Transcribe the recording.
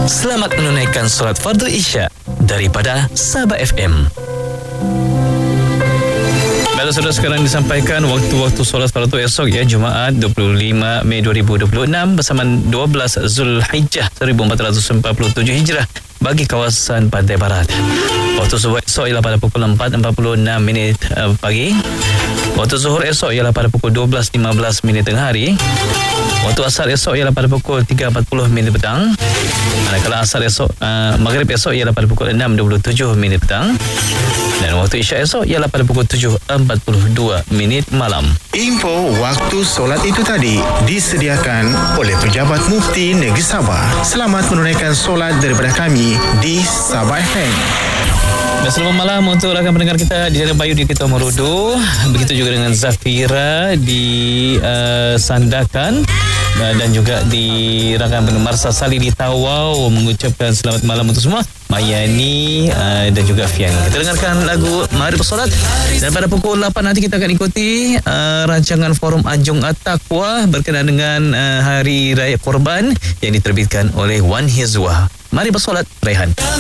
Selamat menunaikan solat fardu Isya daripada Sabah FM. Baiklah saudara, sekarang disampaikan waktu-waktu solat fardu esok ya, Jumaat 25 Mei 2026 bersama 12 Zulhijjah 1447 Hijrah bagi kawasan Pantai Barat. Waktu subuh esok ialah pada pukul 4.46 pagi. Waktu zuhur esok ialah pada pukul 12.15 tengah hari. Waktu asar esok ialah pada pukul 3.40 petang. Manakala asar esok, maghrib esok ialah pada pukul 6.27 petang. Dan waktu isyak esok ialah pada pukul 7.42 malam. Info waktu solat itu tadi disediakan oleh Pejabat Mufti Negeri Sabah. Selamat menunaikan solat daripada kami di Sabah FM. Dan selamat malam untuk rakan pendengar kita di Jalan Bayu di Ketua Merudu. Begitu juga dengan Zafira di Sandakan. Dan juga di rakan pendengar Sasali di Tawau mengucapkan selamat malam untuk semua. Mayani dan juga Fian. Kita dengarkan lagu Mari Bersolat. Dan pada pukul 8 nanti kita akan ikuti rancangan Forum Anjung At-Taqwa berkenaan dengan Hari Raya Korban yang diterbitkan oleh Wan Hizwah. Mari bersolat, Rehan.